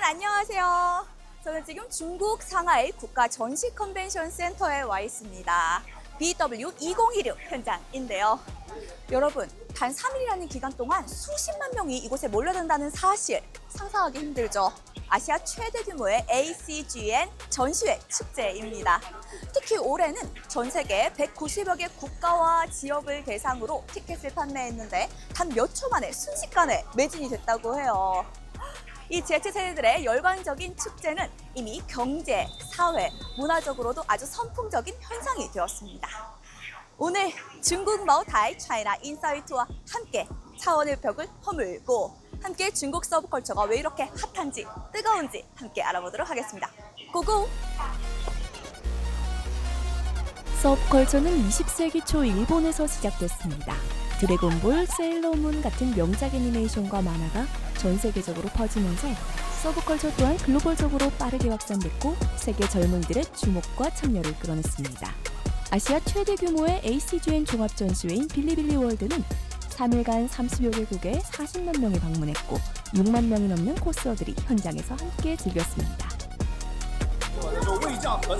안녕하세요. 저는 지금 중국 상하이 국가 전시 컨벤션 센터에 와 있습니다. BW 2016 현장인데요. 여러분, 단 3일이라는 기간 동안 수십만 명이 이곳에 몰려든다는 사실 상상하기 힘들죠. 아시아 최대 규모의 ACGN 전시회 축제입니다. 특히 올해는 전 세계 190여 개 국가와 지역을 대상으로 티켓을 판매했는데 단 몇 초 만에 순식간에 매진이 됐다고 해요. 이 Z세대들의 열광적인 축제는 이미 경제, 사회, 문화적으로도 아주 선풍적인 현상이 되었습니다. 오늘 중국 마오타이 차이나 인사이트와 함께 차원의 벽을 허물고 함께 중국 서브컬처가 왜 이렇게 핫한지 뜨거운지 함께 알아보도록 하겠습니다. 고고! 서브컬처는 20세기 초 일본에서 시작됐습니다. 드래곤볼, 세일러문 같은 명작 애니메이션과 만화가 전 세계적으로 퍼지면서 서브컬처 또한 글로벌적으로 빠르게 확산됐고 세계 젊은이들의 주목과 참여를 끌어냈습니다. 아시아 최대 규모의 ACGN 종합전시회인 빌리빌리 월드는 3일간 30여 개국에 40만 명이 방문했고 6만 명이 넘는 코스어들이 현장에서 함께 즐겼습니다. 卫将何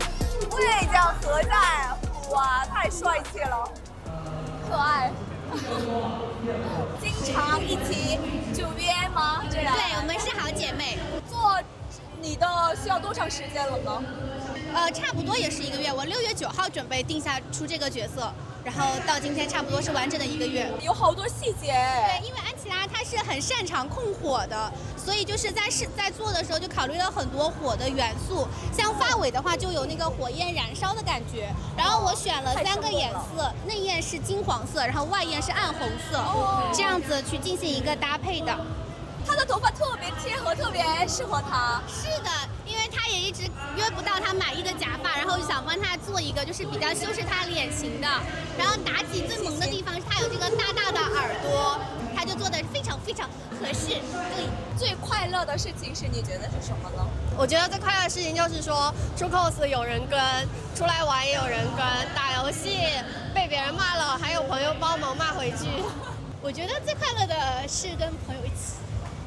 在？哇，太帅气了，可爱。经常一起就约吗？这样？ 对，我们是好姐妹。 做你的需要多长时间了呢？ 差不多也是1个月。我6月9号准备定下出这个角色，然后到今天差不多是完整的1个月。 有好多细节。 对，因为安琪拉她是很擅长控火的，所以就是在做的时候就考虑了很多火的元素，像发尾的话就有那个火焰燃烧的感觉。然后我选了3个颜色，内焰是金黄色，然后外焰是暗红色，这样子去进行一个搭配的。 她的头发特别贴合，特别适合她。 是的，因为她也一直约不到她满意的假发，然后就想帮她做一个就是比较修饰她脸型的。然后妲己最萌的地方是她有这个大大的耳朵，她就做的非常非常合适。对， 最快乐的事情是你觉得是什么呢？ 我觉得最快乐的事情就是说出 cos 有人跟，出来玩也有人跟，打游戏被别人骂了，还有朋友帮忙骂回去。 我觉得最快乐的是跟朋友一起。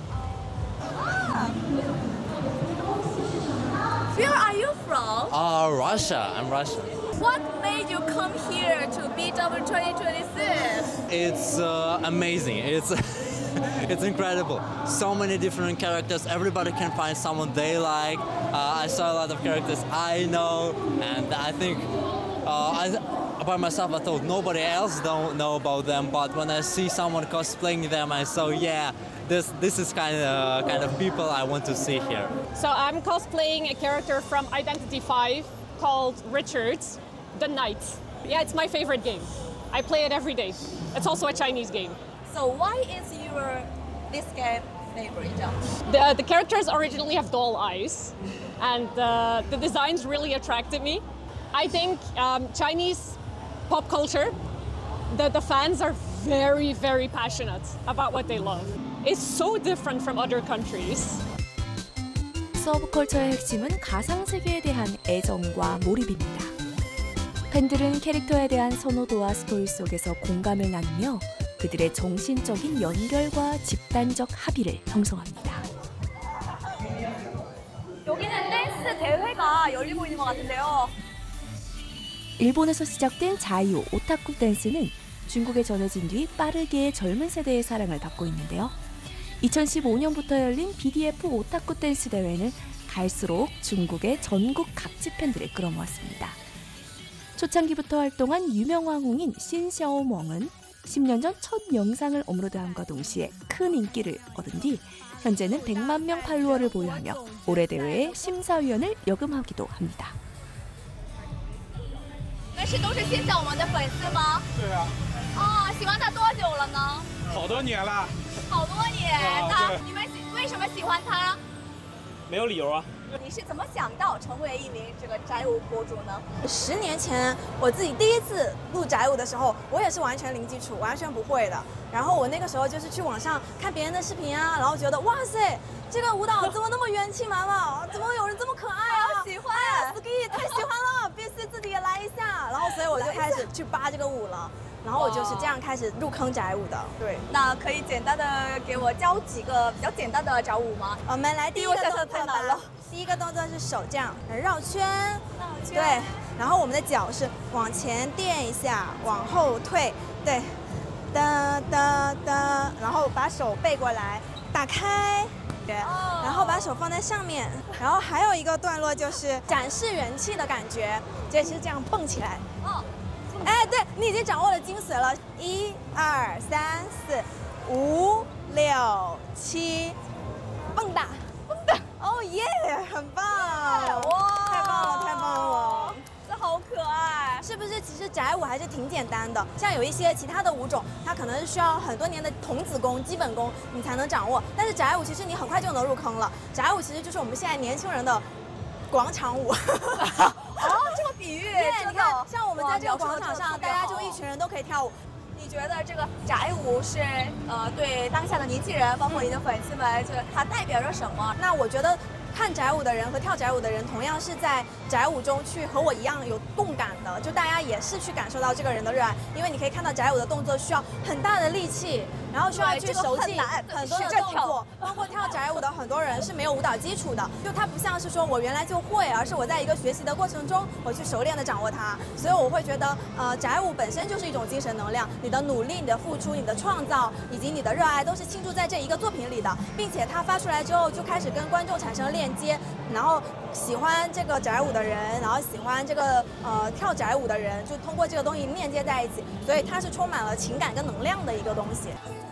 Where are you from? Russia. I'm Russian. What made you come here to BW 2026? It's amazing. It's it's incredible. So many different characters. Everybody can find someone they like. I saw a lot of characters I know, and I think about myself, I thought nobody else don't know about them. But when I see someone cosplaying them, I saw this is kind of people I want to see here. So I'm cosplaying a character from Identity 5 called Richard, the Knight. Yeah, it's my favorite game. I play it every day. It's also a Chinese game. So why is this game favorite? The characters originally have doll eyes, and the designs really attracted me. I think Chinese pop culture, the fans are very, very passionate about what they love. It's so different from other countries. 서브컬처의 핵심은 가상세계에 대한 애정과 몰입입니다. 팬들은 캐릭터에 대한 선호도와 스토리 속에서 공감을 나누며 그들의 정신적인 연결과 집단적 합의를 형성합니다. 여기는 댄스 대회가 열리고 있는 것 같은데요. 일본에서 시작된 자유 오타쿠 댄스는 중국에 전해진 뒤 빠르게 젊은 세대의 사랑을 받고 있는데요. 2015년부터 열린 BDF 오타쿠 댄스 대회는 갈수록 중국의 전국 각지 팬들을 끌어모았습니다. 초창기부터 활동한 유명 왕홍인 신샤오멍은 10년 전 첫 영상을 업로드함과 동시에 큰 인기를 얻은 뒤 현재는 100만 명 팔로워를 보유하며 올해 대회의 심사위원을 역임하기도 합니다. 都是新小萌的粉丝吗？ 对啊。 喜欢他多久了呢？ 好多年了。 好多年。那你们为什么喜欢他？ 没有理由啊。 你是怎么想到成为一名这个宅舞博主呢 ？10年前我自己第一次录宅舞的时候，我也是完全零基础，完全不会的。然后我那个时候就是去网上看别人的视频啊，然后觉得哇塞，这个舞蹈怎么那么元气满满？怎么有人这么可爱啊？ 喜欢 ，ski太喜欢了，必须自己也来一下。然后所以我就开始去扒这个舞了。 然后我就是这样开始入坑宅舞的。对， 那可以简单的给我教几个比较简单的宅舞吗？ 我们来第一个比我想象动作太难了吧。第一个动作是手这样绕圈， 圈对，然后我们的脚是往前垫一下，往后退，对，哒哒哒，然后把手背过来，打开。然后把手放在上面，然后还有一个段落就是展示元气的感觉，就是这样蹦起来。 哦， 哎，对你已经掌握了精髓了。1、2、3、4、5、6、7，蹦跶，蹦跶。哦耶，很棒！ 哇， 太棒了，太棒了！ 这好可爱。 是不是其实宅舞还是挺简单的？像有一些其他的舞种，它可能是需要很多年的童子功、基本功你才能掌握，但是宅舞其实你很快就能入坑了。宅舞其实就是我们现在年轻人的广场舞。 哦，这个比喻， 你看，像我们在这个广场上，大家就一群人都可以跳舞。 你觉得这个宅舞是对当下的年轻人，包括你的粉丝们，就是它代表着什么？ 那我觉得看宅舞的人和跳宅舞的人，同样是在宅舞中去和我一样有共感的，就大家也是去感受到这个人的热爱，因为你可以看到宅舞的动作需要很大的力气，然后需要去熟记很多的动作，包括跳宅舞的很多人是没有舞蹈基础的，就它不像是说我原来就会，而是我在一个学习的过程中，我去熟练的掌握它，所以我会觉得宅舞本身就是一种精神能量，你的努力、你的付出、你的创造以及你的热爱都是倾注在这一个作品里的，并且它发出来之后就开始跟观众产生链接，然后喜欢这个宅舞的人，然后喜欢这个跳宅舞的人，就通过这个东西链接在一起，所以它是充满了情感跟能量的一个东西。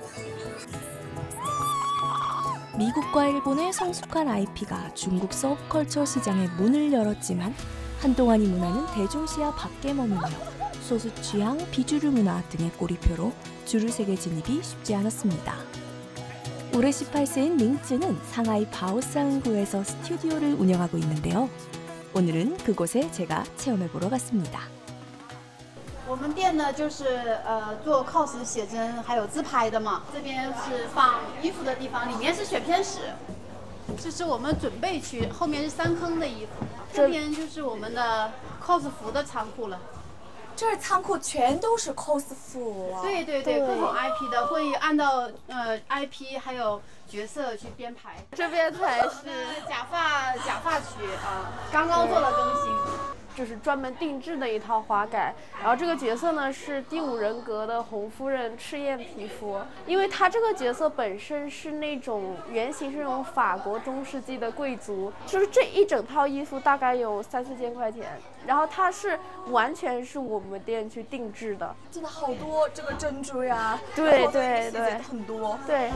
미국과 일본의 성숙한 IP가 중국 서브컬처 시장에 문을 열었지만 한동안 이 문화는 대중시야 밖에 머물며 소수 취향, 비주류 문화 등의 꼬리표로 줄을 세계 진입이 쉽지 않았습니다. 올해 18세인 링쯔는 상하이 바오상구에서 스튜디오를 운영하고 있는데요. 오늘은 그곳에 제가 체험해보러 갔습니다. 我们店呢，就是做 cos 写真还有自拍的嘛。这边是放衣服的地方，里面是选片室，这是我们准备区，后面是3坑的衣服。这边就是我们的 cos 服的仓库了。 这儿仓库全都是 cos 服啊！ 对对对，各种 IP 的会按照IP 还有角色去编排。 这边才是假发区啊，刚刚做了更新。 就是专门定制的一套滑改，然后这个角色呢是第5人格的红夫人赤焰皮肤，因为她这个角色本身是那种原型是那种法国中世纪的贵族，就是这一整套衣服大概有3、4千块钱，然后它是完全是我们店去定制的， 真的好多这个珍珠呀， 对对对， 很多， 对。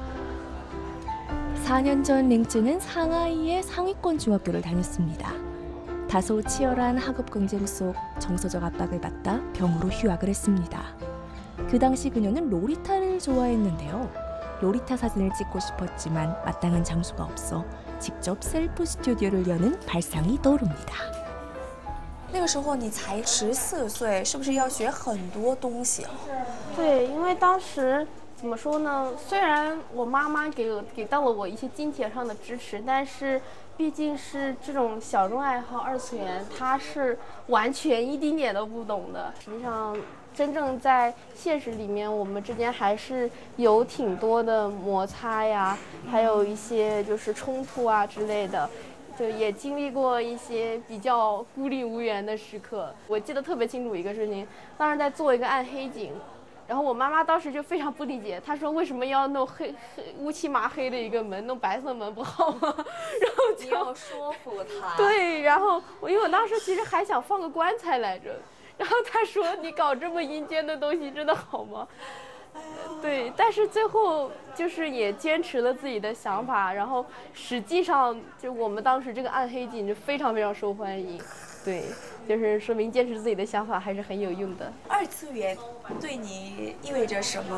4년 전 링쯔는 상하이의 상위권 중학교를 다녔습니다. 다소 치열한 학업 경쟁 속 정서적 압박을 받다 병으로 휴학을 했습니다. 그 당시 그녀는 로리타를 좋아했는데요. 로리타 사진을 찍고 싶었지만 마땅한 장소가 없어 직접 셀프 스튜디오를 여는 발상이 떠오릅니다. 那个时候你才14岁，是不是要学很多东西啊？ 对，因为当时怎么说呢？虽然我妈妈给到了我一些金钱上的支持，但是毕竟是这种小众爱好2次元，她是完全一丁点都不懂的。实际上，真正在现实里面，我们之间还是有挺多的摩擦呀，还有一些就是冲突啊之类的。 就也经历过一些比较孤立无援的时刻。我记得特别清楚一个事情，当时在做一个暗黑景，然后我妈妈当时就非常不理解，她说为什么要弄乌漆麻黑的一个门，弄白色门不好吗？然后就你要说服她。 对，然后因为我当时其实还想放个棺材来着，然后她说你搞这么阴间的东西真的好吗？ 对，但是最后就是也坚持了自己的想法，然后实际上就我们当时这个暗黑景就非常非常受欢迎，对，就是说明坚持自己的想法还是很有用的。 2次元对你意味着什么呢？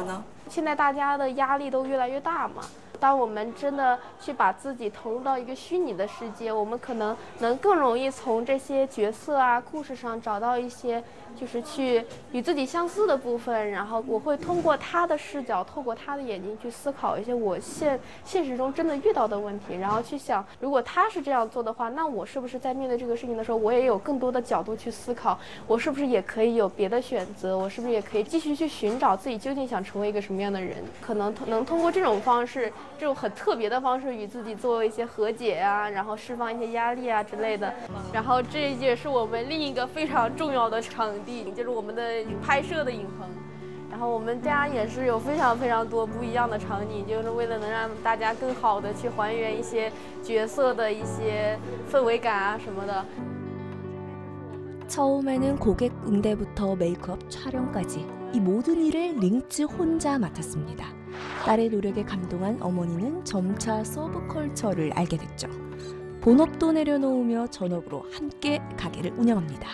现在大家的压力都越来越大嘛。当我们真的去把自己投入到一个虚拟的世界，我们可能能更容易从这些角色啊、故事上找到一些就是去与自己相似的部分，然后我会通过他的视角，透过他的眼睛去思考一些我现实中真的遇到的问题，然后去想，如果他是这样做的话，那我是不是在面对这个事情的时候，我也有更多的角度去思考，我是不是也可以有别的选择，我是不是也可以继续去寻找自己究竟想成为一个什么样的人，可能能通过这种方式，这种很特别的方式与自己做一些和解啊，然后释放一些压力啊之类的。然后这也是我们另一个非常重要的场地，就是我们的拍摄的影棚。然后我们家也是有非常非常多不一样的场景，就是为了能让大家更好的去还原一些角色的一些氛围感啊什么的。 처음에는 고객 응대부터 메이크업 촬영까지 이 모든 일을 링즈 혼자 맡았습니다. 딸의 노력에 감동한 어머니는 점차 서브컬처를 알게 됐죠. 본업도 내려놓으며 전업으로 함께 가게를 운영합니다.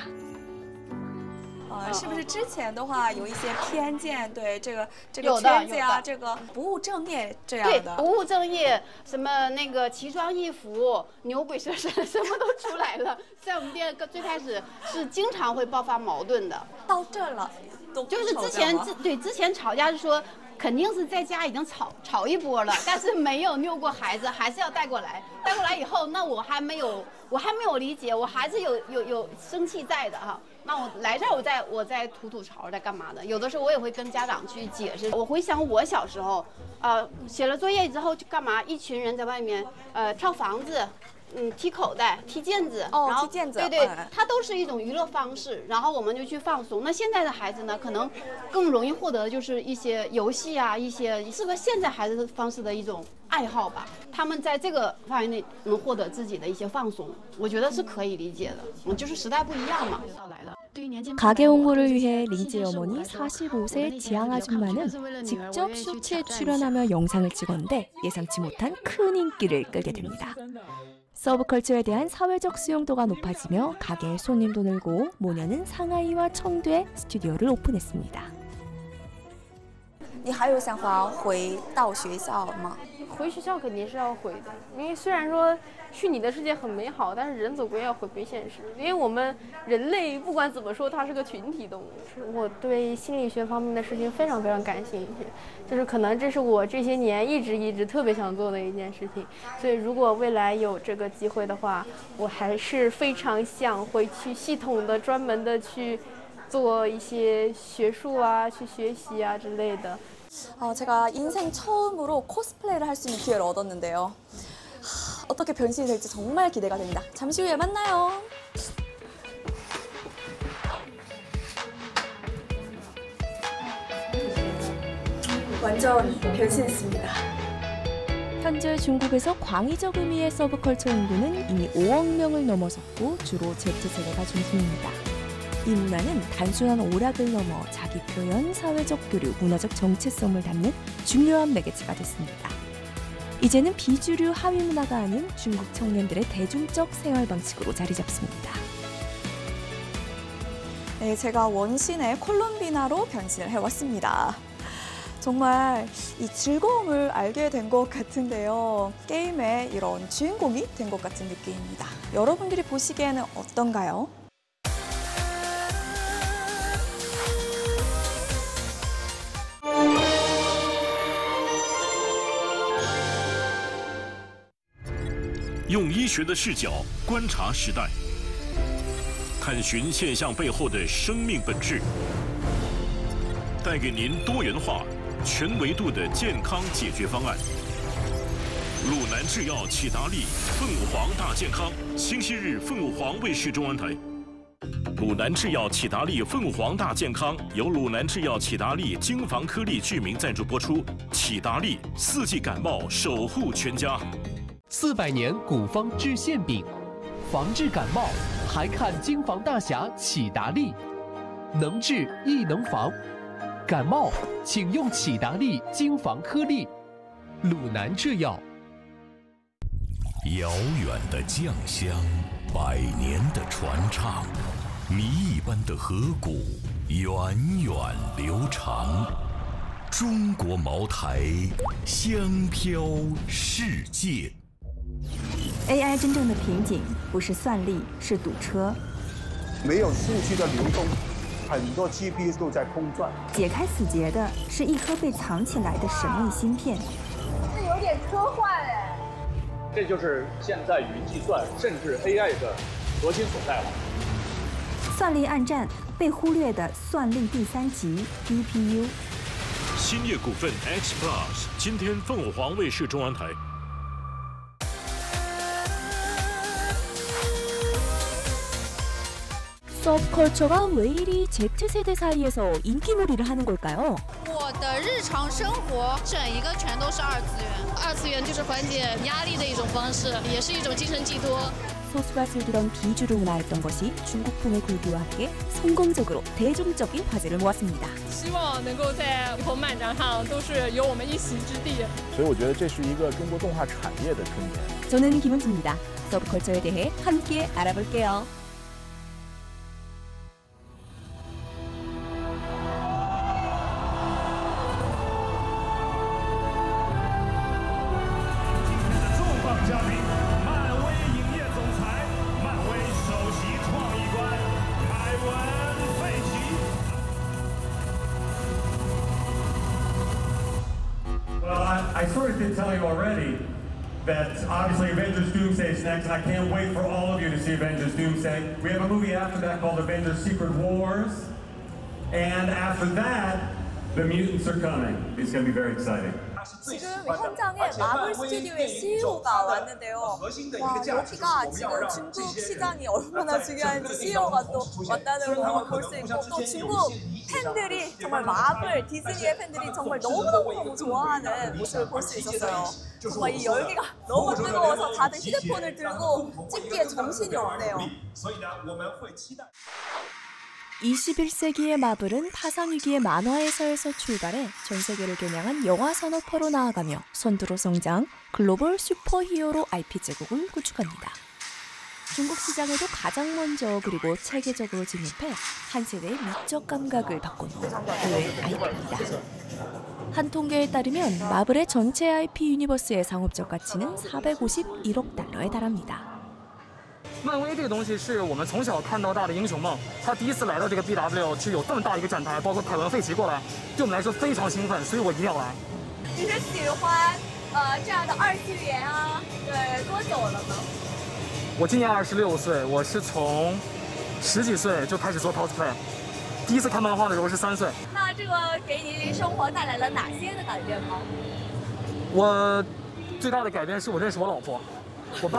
是不是之前的话有一些偏见，对这个圈子呀，这个不务正业这样的？ 对，不务正业，什么那个奇装异服、牛鬼蛇神，什么都出来了。在我们店最开始是经常会爆发矛盾的。 到这了， 就是之前吵架是说。 肯定是在家已经吵一波了，但是没有遛过孩子，还是要带过来。带过来以后，那我还没有理解，我还是有生气在的哈。那我来这儿，我在吐槽，在干嘛的？有的时候我也会跟家长去解释。我回想我小时候，写了作业之后就干嘛？一群人在外面跳房子。 踢口袋、踢毽子，然后踢毽子， 对，它都是一种娱乐方式。然后我们就去放松。那现在的孩子呢，可能更容易获得就是一些游戏啊，一些适合现在孩子的方式的一种爱好吧。他们在这个范围内能获得自己的一些放松，我觉得是可以理解的。就是时代不一样嘛。 가게 홍보를 위해 링즈 어머니 45세 지향 아줌마는 직접 쇼츠에 출연하며 영상을 찍었는데 예상치 못한 큰 인기를 끌게 됩니다. 서브컬처에 대한 사회적 수용도가 높아지며 가게의 손님도 늘고 모녀는 상하이와 청두에 스튜디오를 오픈했습니다. 你还有想法回到学校吗？ 回学校肯定是要回的，因为虽然说虚拟的世界很美好，但是人总归要回归现实。因为我们人类不管怎么说，它是个群体动物。我对心理学方面的事情非常非常感兴趣，就是可能这是我这些年一直特别想做的一件事情。所以如果未来有这个机会的话，我还是非常想回去系统的、专门的去做一些学术啊、去学习啊之类的。 제가 인생 처음으로 코스플레이를 할 수 있는 기회를 얻었는데요. 어떻게 변신이 될지 정말 기대가 됩니다. 잠시 후에 만나요. 완전 변신했습니다. 현재 중국에서 광의적 의미의 서브컬처 인구는 이미 5억 명을 넘어섰고 주로 Z세대가 중심입니다. 이 문화는 단순한 오락을 넘어 자기 표현, 사회적 교류, 문화적 정체성을 담는 중요한 매개체가 됐습니다. 이제는 비주류 하위 문화가 아닌 중국 청년들의 대중적 생활 방식으로 자리 잡습니다. 네, 제가 원신의 콜롬비나로 변신을 해왔습니다. 정말 이 즐거움을 알게 된 것 같은데요. 게임의 이런 주인공이 된 것 같은 느낌입니다. 여러분들이 보시기에는 어떤가요? "用医学的视角观察时代，探寻现象背后的生命本质，带给您多元化、全维度的健康解决方案。鲁南制药启达利凤凰大健康，星期日凤凰卫视中文台。鲁南制药启达利凤凰大健康由鲁南制药启达利精防颗粒剧名赞助播出。启达利4季感冒守护全家。 400年古方治馅饼，防治感冒还看金防大侠启达利，能治亦能防。感冒请用启达利金防颗粒。鲁南制药。 遥远的酱香，100年的传唱，谜一般的河谷源远流长。 中国茅台，香飘世界。 AI 真正的瓶颈不是算力，是堵车。 没有数据的流动，很多 GPU 都在空转。 解开死结的是一颗被藏起来的神秘芯片。 这有点科幻哎。 这就是现在云计算甚至 AI 的核心所在了。 算力暗战，被忽略的算力第3级 DPU。 兴业股份 X Plus 今天凤凰卫视中央台。 서브컬처가 왜 이리 Z세대 사이에서 인기몰이를 하는 걸까요? 我的日常生活整一个全都是2次元， 2次元就是缓解压力的一种方式，也是一种精神寄托。 소수가 즐기던 비주류 문화였던 것이 중국풍의 굴기와 함께 성공적으로 대중적인 화제를 모았습니다. 希望能够在以后漫展上都是有我们一席之地。 所以我觉得这是一个中国动画产业的春天。 저는 김은지입니다. 서브컬처에 대해 함께 알아볼게요. I sort of did tell you already that obviously Avengers Doomsday is next, and I can't wait for all of you to see Avengers Doomsday. We have a movie after that called Avengers Secret Wars, and after that, the mutants are coming. It's going to be very exciting. 지금 현장에 마블 스튜디오의 CEO가 왔는데요. 와, 여기가 지금 중국 시장이 얼마나 중요한지 CEO가 또 왔다는 걸 볼 수 있고, 또 중국 팬들이 정말 마블, 디즈니의 팬들이 정말 너무너무 좋아하는 모습을 볼 수 있었어요. 정말 이 열기가 너무 뜨거워서 다들 휴대폰을 들고 찍기에 정신이 없네요. 21세기의 마블은 파상위기의 만화에서에서 출발해 전 세계를 겨냥한 영화 산업화로 나아가며 선두로 성장, 글로벌 슈퍼히어로 IP 제국을 구축합니다. 중국 시장에도 가장 먼저 그리고 체계적으로 진입해 한 세대의 미적 감각을 바꾼 그의 IP입니다. 한 통계에 따르면 마블의 전체 IP 유니버스의 상업적 가치는 451억 달러에 달합니다. 漫威这个东西是我们从小看到大的英雄梦，他第一次来到这个 BW 去有这么大一个展台，包括凯文·费奇过来，对我们来说非常兴奋，所以我一定要来。 你是喜欢这样的2次元啊？对，多久了呢？ 我今年26岁，我是从10几岁就开始做 cosplay， 第一次看漫画的时候是3岁。 那这个给你生活带来了哪些的改变吗？ 我最大的改变是我认识我老婆，我爸。